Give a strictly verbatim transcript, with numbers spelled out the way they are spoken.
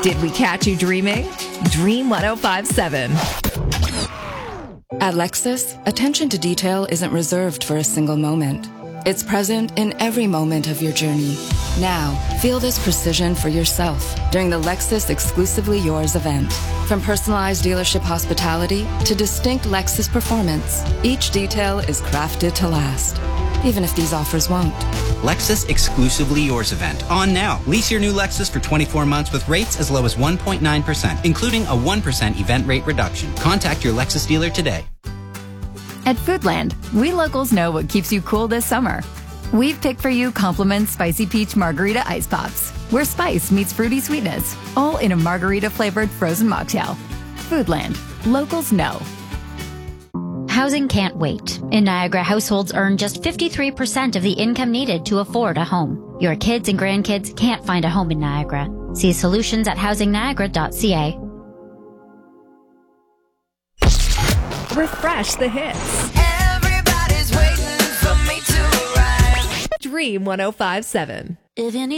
Did we catch you dreaming? Dream one oh five point seven. At Lexus, attention to detail isn't reserved for a single moment. It's present in every moment of your journey. Now, feel this precision for yourself during the Lexus Exclusively Yours event. From personalized dealership hospitality to distinct Lexus performance, each detail is crafted to last, even if these offers won't. Lexus Exclusively Yours event on now. Lease your new Lexus for twenty-four months with rates as low as one point nine percent, including a one percent event rate reduction. Contact your Lexus dealer today. At Foodland, we locals know what keeps you cool this summer. We've picked for you Compliment Spicy Peach Margarita Ice Pops, where spice meets fruity sweetness, all in a margarita-flavored frozen mocktail. Foodland. Locals know. Housing can't wait. In Niagara, households earn just fifty-three percent of the income needed to afford a home. Your kids and grandkids can't find a home in Niagara. See solutions at housing niagara dot c a. Refresh the hits. Everybody's waiting for me to arrive. Dream one oh five point seven. If you need